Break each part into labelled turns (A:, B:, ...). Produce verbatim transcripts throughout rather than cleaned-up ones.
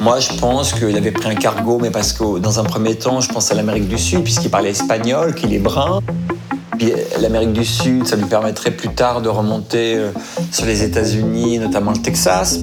A: Moi, je pense qu'il avait pris un cargo, mais parce que dans un premier temps, je pense à l'Amérique du Sud, puisqu'il parlait espagnol, qu'il est brun. Puis l'Amérique du Sud, ça lui permettrait plus tard de remonter sur les États-Unis, notamment le Texas.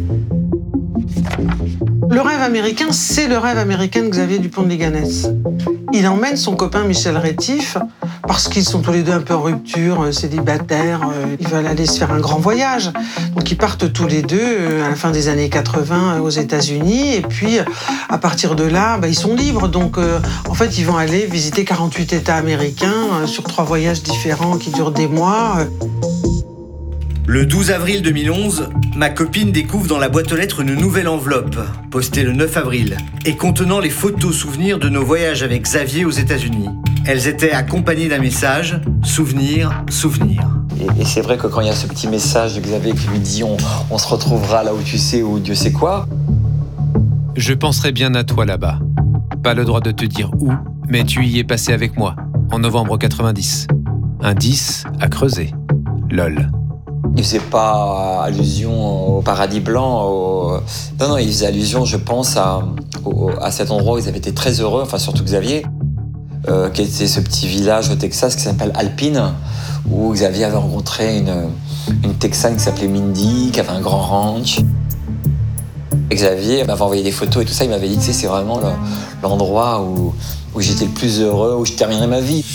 B: Le rêve américain, c'est le rêve américain de Xavier Dupont de Ligonnès. Il emmène son copain Michel Rétif, parce qu'ils sont tous les deux un peu en rupture, célibataires, ils veulent aller se faire un grand voyage. Donc ils partent tous les deux à la fin des années quatre-vingts aux États-Unis, et puis à partir de là, bah, ils sont libres. Donc euh, en fait, ils vont aller visiter quarante-huit États américains euh, sur trois voyages différents qui durent des mois.
C: Le douze avril deux mille onze, ma copine découvre dans la boîte aux lettres une nouvelle enveloppe, postée le neuf avril, et contenant les photos souvenirs de nos voyages avec Xavier aux États-Unis. Elles étaient accompagnées d'un message « Souvenir, souvenir ».
A: Et, et c'est vrai que quand il y a ce petit message de Xavier qui lui dit on, « On se retrouvera là où tu sais, ou Dieu sait quoi ».
D: Je penserai bien à toi là-bas. Pas le droit de te dire où, mais tu y es passé avec moi, en novembre quatre-vingt-dix. Un dix à creuser. Lol.
A: Il faisait pas allusion au paradis blanc. Au... Non, non, il faisait allusion, je pense, à, au, à cet endroit où ils avaient été très heureux, enfin surtout Xavier, euh, qui était ce petit village au Texas qui s'appelle Alpine, où Xavier avait rencontré une, une Texane qui s'appelait Mindy, qui avait un grand ranch. Et Xavier m'avait envoyé des photos et tout ça, il m'avait dit, tu sais, c'est vraiment le, l'endroit où, où j'étais le plus heureux, où je terminerai ma vie.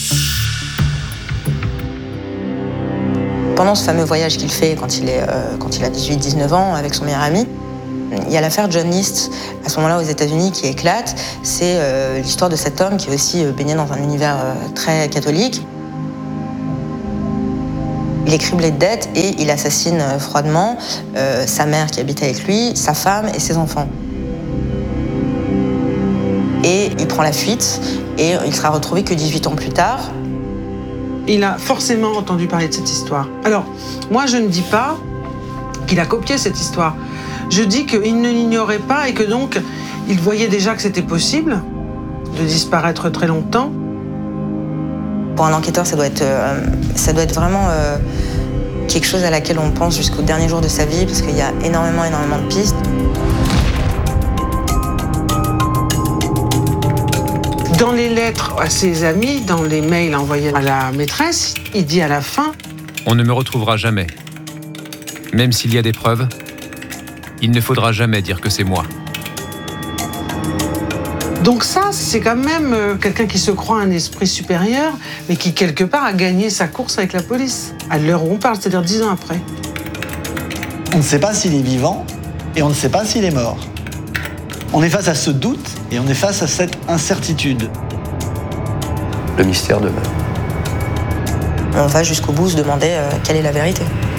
E: Pendant ce fameux voyage qu'il fait quand il, est, euh, quand il a dix-huit dix-neuf ans avec son meilleur ami, il y a l'affaire John List, à ce moment-là aux États-Unis, qui éclate. C'est euh, l'histoire de cet homme qui est aussi euh, baigné dans un univers euh, très catholique. Il est criblé de dettes et il assassine euh, froidement euh, sa mère qui habite avec lui, sa femme et ses enfants. Et il prend la fuite et il sera retrouvé que dix-huit ans plus tard.
B: Il a forcément entendu parler de cette histoire. Alors, moi, je ne dis pas qu'il a copié cette histoire. Je dis qu'il ne l'ignorait pas et que donc, il voyait déjà que c'était possible de disparaître très longtemps.
E: Pour un enquêteur, ça doit être, euh, ça doit être vraiment euh, quelque chose à laquelle on pense jusqu'au dernier jour de sa vie, parce qu'il y a énormément, énormément de pistes.
B: Dans les lettres à ses amis, dans les mails envoyés à la maîtresse, il dit à la fin
D: « On ne me retrouvera jamais. Même s'il y a des preuves, il ne faudra jamais dire que c'est moi. »
B: Donc ça, c'est quand même euh, quelqu'un qui se croit un esprit supérieur, mais qui, quelque part, a gagné sa course avec la police, à l'heure où on parle, c'est-à-dire dix ans après.
F: On ne sait pas s'il est vivant et on ne sait pas s'il est mort. On est face à ce doute et on est face à cette incertitude.
G: Le mystère demeure.
E: On va jusqu'au bout se demander euh, quelle est la vérité.